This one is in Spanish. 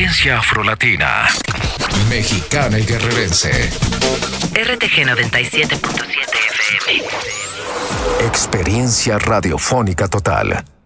Experiencia afrolatina, mexicana y guerrerense. RTG 97.7 FM. Experiencia radiofónica total.